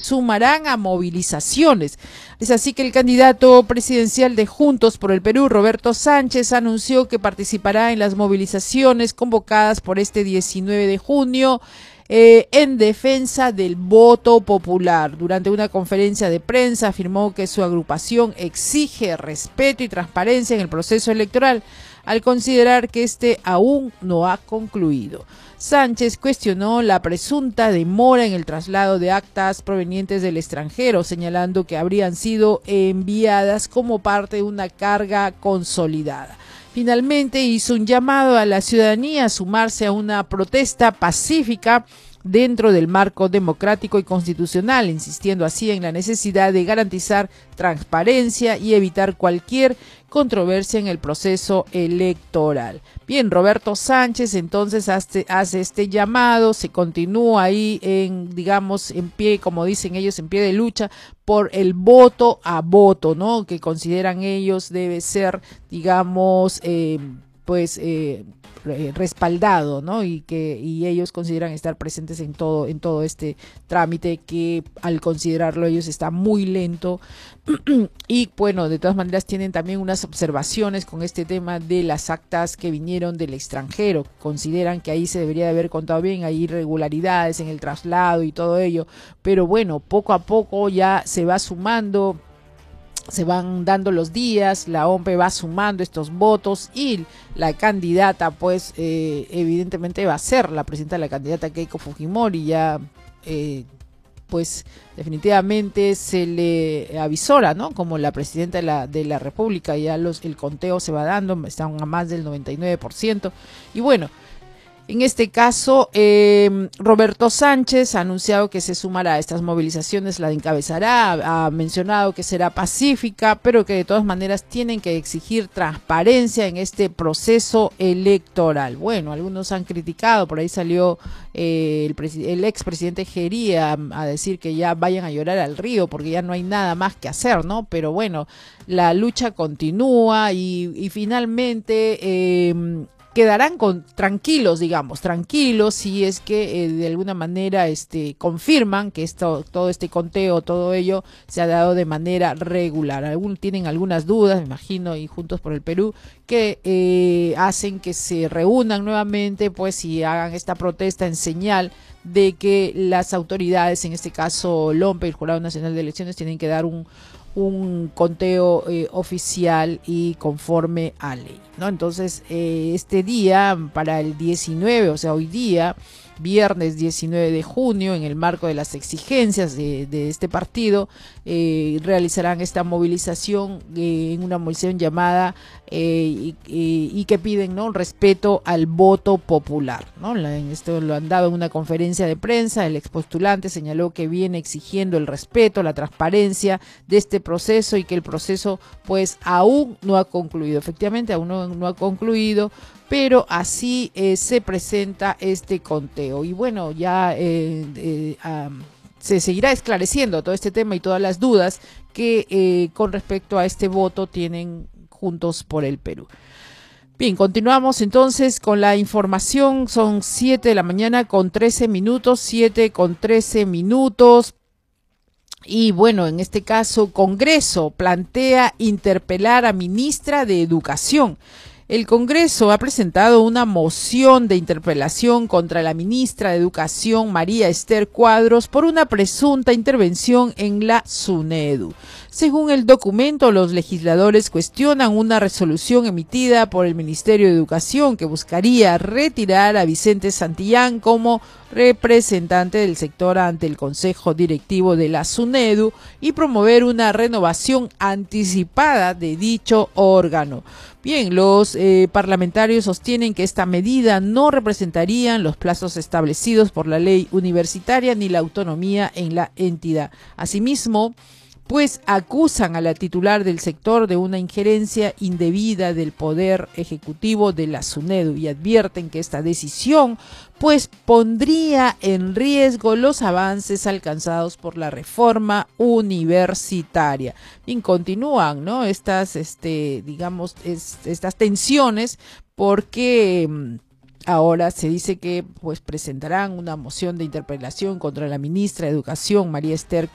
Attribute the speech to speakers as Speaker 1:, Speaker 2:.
Speaker 1: sumarán a movilizaciones. Es así que el candidato presidencial de Juntos por el Perú, Roberto Sánchez, anunció que participará en las movilizaciones convocadas por este 19 de junio en defensa del voto popular. Durante una conferencia de prensa afirmó que su agrupación exige respeto y transparencia en el proceso electoral, al considerar que este aún no ha concluido. Sánchez cuestionó la presunta demora en el traslado de actas provenientes del extranjero, señalando que habrían sido enviadas como parte de una carga consolidada. Finalmente hizo un llamado a la ciudadanía a sumarse a una protesta pacífica dentro del marco democrático y constitucional, insistiendo así en la necesidad de garantizar transparencia y evitar cualquier controversia en el proceso electoral. Bien, Roberto Sánchez entonces hace este llamado, se continúa ahí digamos, en pie, como dicen ellos, en pie de lucha por el voto a voto, ¿no? Que consideran ellos debe ser, digamos, respaldado, ¿no? Y ellos consideran estar presentes en todo este trámite que al considerarlo ellos está muy lento. Y bueno, de todas maneras tienen también unas observaciones con este tema de las actas que vinieron del extranjero. Consideran que ahí se debería de haber contado bien, hay irregularidades en el traslado y todo ello, pero bueno, poco a poco ya se va sumando, se van dando los días, la OMPE va sumando estos votos y la candidata pues evidentemente va a ser la presidenta, la candidata Keiko Fujimori. Ya pues definitivamente se le avisora, ¿no? Como la presidenta de la República. Ya el conteo se va dando, están a más del 99%. Y bueno, en este caso, Roberto Sánchez ha anunciado que se sumará a estas movilizaciones, la encabezará, ha mencionado que será pacífica, pero que de todas maneras tienen que exigir transparencia en este proceso electoral. Bueno, algunos han criticado, por ahí salió el expresidente Gería a decir que ya vayan a llorar al río porque ya no hay nada más que hacer, ¿no? Pero bueno, la lucha continúa y finalmente quedarán tranquilos, digamos, tranquilos si es que de alguna manera confirman que todo este conteo, todo ello se ha dado de manera regular. Tienen algunas dudas, me imagino, y Juntos por el Perú, que hacen que se reúnan nuevamente, pues, y hagan esta protesta en señal de que las autoridades, en este caso LOMPE, el Jurado Nacional de Elecciones, tienen que dar un conteo oficial y conforme a ley, ¿no? Entonces, este día, para el 19, o sea, hoy día, viernes 19 de junio, en el marco de las exigencias de este partido, realizarán esta movilización, en una movilización llamada y que piden, ¿no?, respeto al voto popular, ¿no? Esto lo han dado en una conferencia de prensa. El expostulante señaló que viene exigiendo el respeto, la transparencia de este proceso y que el proceso pues aún no ha concluido. Efectivamente, aún no ha concluido, pero así se presenta este conteo. Y bueno, ya se seguirá esclareciendo todo este tema y todas las dudas que con respecto a este voto tienen Juntos por el Perú. Bien, continuamos entonces con la información. Son 7 de la mañana con 13 minutos, 7 con 13 minutos. Y bueno, en este caso, Congreso plantea interpelar a ministra de Educación. El Congreso ha presentado una moción de interpelación contra la ministra de Educación, María Esther Cuadros, por una presunta intervención en la SUNEDU. Según el documento, los legisladores cuestionan una resolución emitida por el Ministerio de Educación que buscaría retirar a Vicente Santillán como representante del sector ante el Consejo Directivo de la SUNEDU y promover una renovación anticipada de dicho órgano. Bien, los parlamentarios sostienen que esta medida no representaría los plazos establecidos por la ley universitaria ni la autonomía en la entidad. Asimismo, pues acusan a la titular del sector de una injerencia indebida del Poder Ejecutivo de la SUNEDU y advierten que esta decisión pues pondría en riesgo los avances alcanzados por la reforma universitaria. Y continúan, ¿no?, estas tensiones porque ahora se dice que pues presentarán una moción de interpelación contra la ministra de Educación, María Esther